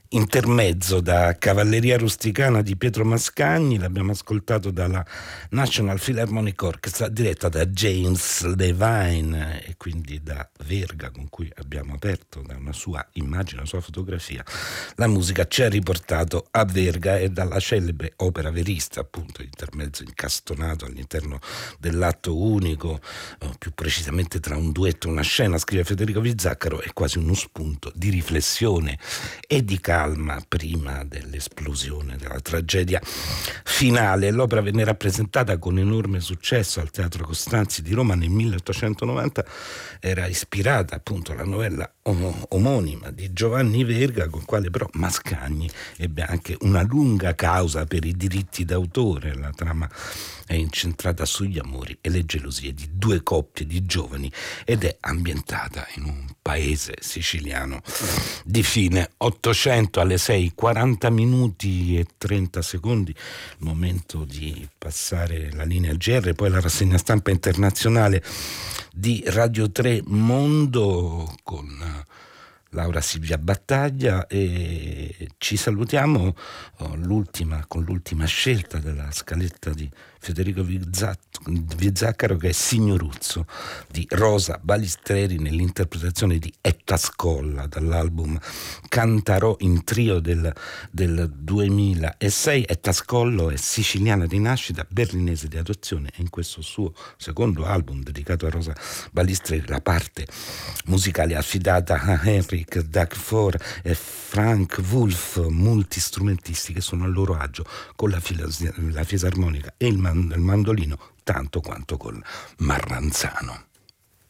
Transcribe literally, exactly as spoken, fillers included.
intermezzo da Cavalleria Rusticana di Pietro Mascagni, l'abbiamo ascoltato dalla National Philharmonic Orchestra diretta da James Levine e quindi da Verga, con cui abbiamo aperto, da una sua immagine, una sua fotografia. La musica ci ha riportato a Verga e dalla celebre opera verista, appunto, intermezzo incastonato all'interno dell'atto unico, più precisamente tra un duetto e una scena, scrive Federico Vizzaccaro, è quasi uno spunto di riflessione e di calma prima dell'esplosione della tragedia finale. L'opera venne rappresentata con enorme successo al Teatro Costanzi di Roma nel milleottocentonovanta, era ispirata appunto alla novella omonima di Giovanni Verga, con quale però Mascagni ebbe anche una lunga causa per i diritti d'autore. La trama è incentrata sugli amori e le gelosie di due coppie di giovani ed è ambientata in un paese siciliano di fine Ottocento. Alle sei, quaranta minuti e trenta secondi, momento di passare la linea G R, poi la rassegna stampa internazionale di Radio tre Mondo con Laura Silvia Battaglia, e ci salutiamo oh, l'ultima, con l'ultima scelta della scaletta di Federico Vizzaccaro, che è Signoruzzo di Rosa Balistreri nell'interpretazione di Etta Scolla dall'album Cantarò in trio del, del duemilasei. Etta Scollo è siciliana di nascita, berlinese di adozione, e in questo suo secondo album dedicato a Rosa Balistreri la parte musicale è affidata a Henrik Dagford e Frank Wolf, multistrumentisti che sono a loro agio con la, fila- la fisarmonica e il, man- il mandolino tanto quanto col marranzano.